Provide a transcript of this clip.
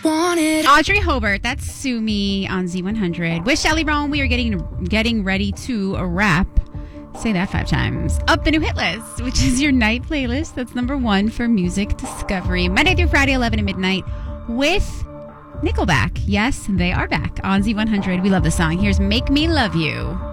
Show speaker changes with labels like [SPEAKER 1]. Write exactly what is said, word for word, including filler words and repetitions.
[SPEAKER 1] Audrey Hobart, that's Sue Me on Z one hundred. With Shelly Rome, we are getting getting ready to wrap. Say that five times. Up the new hit list, which is your night playlist. That's number one for music discovery. Monday through Friday, eleven to midnight, with Nickelback. Yes, they are back on Z one hundred. We love the song. Here's Make Me Love You.